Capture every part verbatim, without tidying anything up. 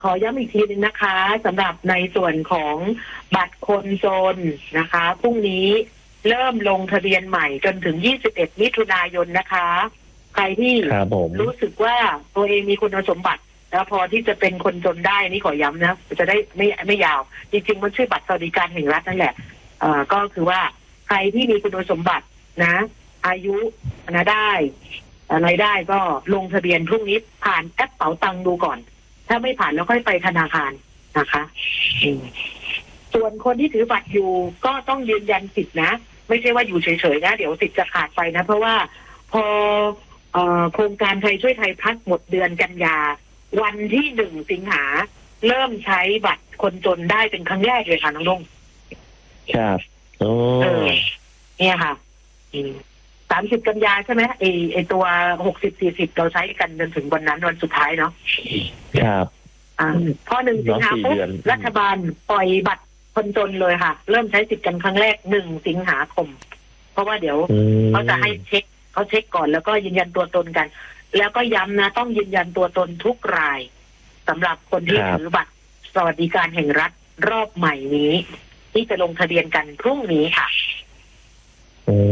ขอย้ำอีกทีหนึ่งนะคะสำหรับในส่วนของบัตรคนจนนะคะพรุ่งนี้เริ่มลงทะเบียนใหม่จนถึงยี่สิบเอ็ดมิถุนายนนะคะใครที่รู้สึกว่าตัวเองมีคุณสมบัติแล้วพอที่จะเป็นคนจนได้นี่ขอย้ำนะจะได้ไม่ไม่ยาวจริงๆมันชื่อบัตรสวัสดิการแห่งรัฐนั่นแหละเอ่อก็คือว่าใครที่มีคุณสมบัตินะอายุนะได้อะไรได้ก็ลงทะเบียนพรุ่งนี้ผ่านแอปเป๋าตังดูก่อนถ้าไม่ผ่านแล้วค่อยไปธนาคารนะคะส่วนคนที่ถือบัตรอยู่ก็ต้องยืนยันสิทธินะไม่ใช่ว่าอยู่เฉยๆนะเดี๋ยวสิทธิ์จะขาดไปนะเพราะว่าพอเอ่อโครงการไทยช่วยไทยพัฒน์หมดเดือนกันยาวันที่หนึ่งสิงหาเริ่มใช้บัตรคนจนได้เป็นครั้งแรกเลยค่ะน้องลุงครับโอ้เนี่ยค่ะสามสิบกันยาใช่ไหมไอไอตัวหกสิบสี่สิบเราใช้กันจนถึงวันนั้นวันสุดท้ายเนาะครับอ่าพอหนึ่งสิงหาปุ๊บรัฐบาลปล่อยบัตรคนจนเลยค่ะเริ่มใช้สิทธิ์กันครั้งแรกหนึ่งสิงหาคมเพราะว่าเดี๋ยวเขาจะให้เช็คเขาเช็คก่อนแล้วก็ยืนยันตัวตนกันแล้วก็ย้ำนะต้องยืนยันตัวตนทุกรายสำหรับคนที่ถือบัตรสวัสดิการแห่งรัฐรอบใหม่นี้ที่จะลงทะเบียนกันพรุ่งนี้ค่ะโอ้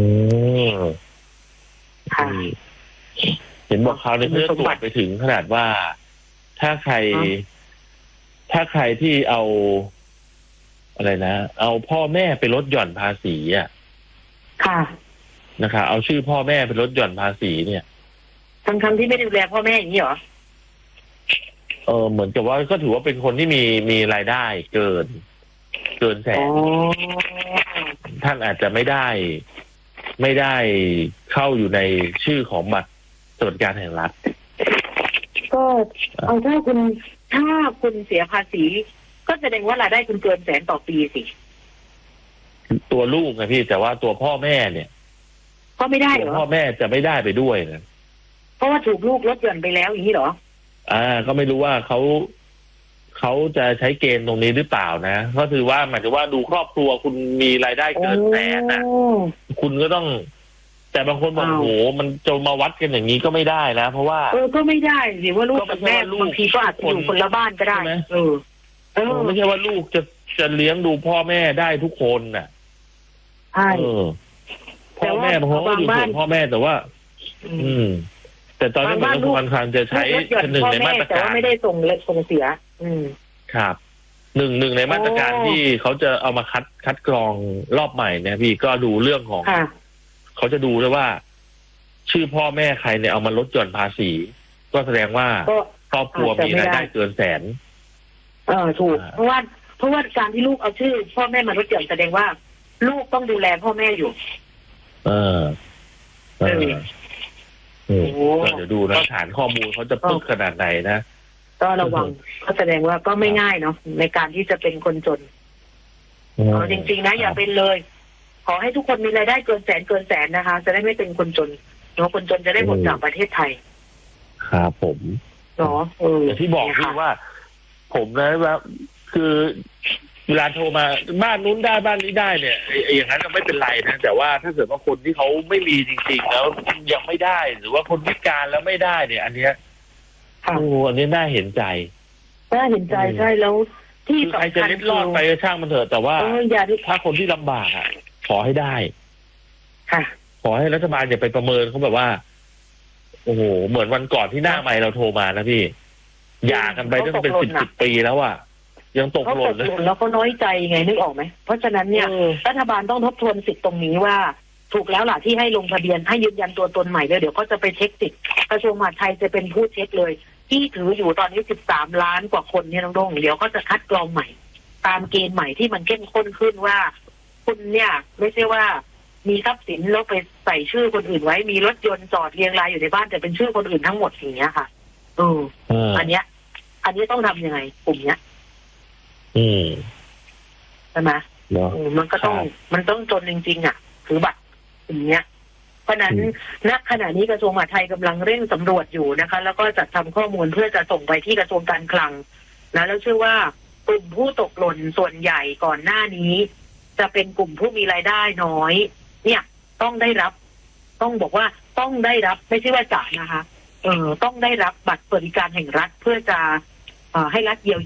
ค่ะเห็นบอกเขาในเพื่อตรวจไปถึงขนาดว่าถ้าใครถ้าใครที่เอาอะไรนะเอาพ่อแม่ไปลดหย่อนภาษีอ่ะค่ะนะคะเอาชื่อพ่อแม่ไปลดหย่อนภาษีเนี่ยทั้งทั้งที่ไม่ดูแลพ่อแม่อย่างนี้เหรอเออเหมือนกับว่าก็ถือว่าเป็นคนที่มีมีรายได้เกินเกินแสนท่านอาจจะไม่ได้ไม่ได้เข้าอยู่ในชื่อของบัตรสวัสดิการแห่งรัฐก็เอาถ้าคุณถ้าคุณเสียภาษีก็แสดงว่ารายได้คุณเกินแสนต่อปีสิตัวลูกนะพี่แต่ว่าตัวพ่อแม่เนี่ยก็ไม่ได้เหรอพ่อแม่จะไม่ได้ไปด้วยนะเพราะว่าถูกลูกลดหย่อนไปแล้วอย่างนี้เหรออ่าก็ไม่รู้ว่าเขาเขาจะใช้เกณฑ์ตรงนี้หรือเปล่านะก็คือว่าหมายถึงว่าดูครอบครัวคุณมีรายได้เกินแสนนะคุณก็ต้องแต่บางคนบอกโอ้โหมันจะมาวัดกันอย่างนี้ก็ไม่ได้นะเพราะว่าเออก็ไม่ได้สิว่าลูกกับแม่บางทีก็อาจจะอยู่คนละบ้านก็ได้เออเออไม่ใช่ว่าลูกจะจะเลี้ยงดูพ่อแม่ได้ทุกคนน่ะใช่พ่อแม่บางคนก็อยู่ส่วนพ่อแม่แต่ว่าอืมแต่ตอนนี้มันก็ค่อนข้างจะใช้หนึ่งในมาตรการไม่ได้ส่งเล็กส่งเสียอืมครับหนึ่งหนึ่งในมาตรการที่เขาจะเอามาคัดคัดกรองรอบใหม่เนี่ยพี่ก็ดูเรื่องของเขาจะดูด้วยว่าชื่อพ่อแม่ใครเนี่ยเอามาลดหย่อนภาษีก็แสดงว่าครอบครัวมีรายได้เกินแสนเออถูกเพราะว่าเพราะว่าการที่ลูกเอาชื่อพ่อแม่มาลดหย่อนแสดงว่าลูกต้องดูแลพ่อแม่อยู่เออเออเออเดี๋ยวดูนะฐานข้อมูลเขาจะพึกขนาดไหนนะก็ระวังก็แสดงว่าก็ไม่ง่ายเนาะในการที่จะเป็นคนจนเอาจริงๆนะอย่าเป็นเลยขอให้ทุกคนมีรายได้เกินแสนเกินแสนนะคะจะได้ไม่เป็นคนจนเนาะคนจนจะได้หมดจากประเทศไทยครับผมเนาะเอออย่างที่บอกคือว่าผมนะว่าคือเวลาโทรมาบ้านนู้นได้บ้านนี้ได้เนี่ยอย่างนั้นก็ไม่เป็นไรนะแต่ว่าถ้าเกิดว่าคนที่เขาไม่มีจริงๆแล้วยังไม่ได้หรือว่าคนพิการแล้วไม่ได้เนี่ยอันเนี้ยโอ้อันนี้น่าเห็นใจน่าเห็นใจใช่แล้วที่ใครจะเล็ดรอดไปก็ช่างมันเถอะแต่ว่าถ้าคนที่ลำบากอ่ะขอให้ได้ค่ะขอให้รัฐบาลอย่าไปประเมินเขาแบบว่าโอ้โหเหมือนวันก่อนที่หน้าไมค์เราโทรมานะพี่หย่ากันไปตั้งเป็นสิบสิบปีแล้วอ่ะยังตกหล่นเลยแล้วก็น้อยใจไงนึกออกไหมเพราะฉะนั้นเนี่ยรัฐบาลต้องทบทวนสิทธิ์ตรงนี้ว่าถูกแล้วล่ะที่ให้ลงทะเบียนให้ยืนยันตัวตนใหม่เลยเดี๋ยวก็จะไปเช็คสิทธิ์กระทรวงมหาดไทยจะเป็นผู้เช็คเลยที่ถืออยู่ตอนนี้สิบสามล้านกว่าคนเนี่ยน้องดงเดี๋ยวก็จะคัดกรองใหม่ตามเกณฑ์ใหม่ที่มันเข้มข้นขึ้นว่าคุณเนี่ยไม่ใช่ว่ามีทรัพย์สินแล้วไปใส่ชื่อคนอื่นไว้มีรถยนต์จอดเรียงรายอยู่ในบ้านแต่เป็นชื่อคนอื่นทั้งหมดอย่างเงี้ยค่ะเอออันเนี้ยอันนี้ต้องทำยังไงกลุ่มเนี้ยอืมใช่ไหมมันก็ต้องมันต้องจนจริงๆอ่ะถือบัตรอย่างเงี้ยเพราะนั้นณขณะนี้กระทรวงมหาดไทยกำลังเร่งสำรวจอยู่นะคะแล้วก็จัดทำข้อมูลเพื่อจะส่งไปที่กระทรวงการคลังนะแล้วเชื่อว่ากลุ่มผู้ตกหล่นส่วนใหญ่ก่อนหน้านี้จะเป็นกลุ่มผู้มีรายได้น้อยเนี่ยต้องได้รับต้องบอกว่าต้องได้รับไม่ใช่ว่าจะนะคะเออต้องได้รับบัตรสวัสดิการแห่งรัฐเพื่อจะให้รัฐเยียวยา